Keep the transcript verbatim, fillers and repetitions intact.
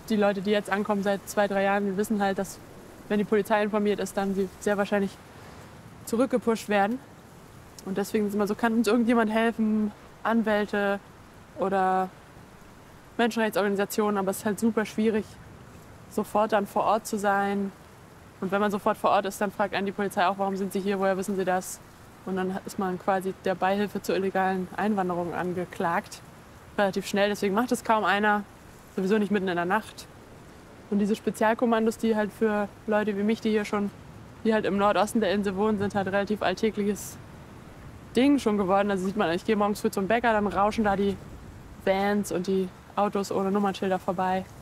die Leute, die jetzt ankommen seit zwei, drei Jahren, wir wissen halt, dass wenn die Polizei informiert ist, dann sie sehr wahrscheinlich zurückgepusht werden. Und deswegen ist immer so, kann uns irgendjemand helfen, Anwälte oder Menschenrechtsorganisationen, aber es ist halt super schwierig, sofort dann vor Ort zu sein. Und wenn man sofort vor Ort ist, dann fragt einen die Polizei auch, warum sind Sie hier, woher wissen Sie das? Und dann ist man quasi der Beihilfe zur illegalen Einwanderung angeklagt. Relativ schnell, deswegen macht es kaum einer, sowieso nicht mitten in der Nacht. Und diese Spezialkommandos, die halt für Leute wie mich, die hier schon, die halt im Nordosten der Insel wohnen, sind halt relativ alltägliches Ding schon geworden. Also sieht man, ich gehe morgens früh zum Bäcker, dann rauschen da die Vans und die Autos ohne Nummernschilder vorbei.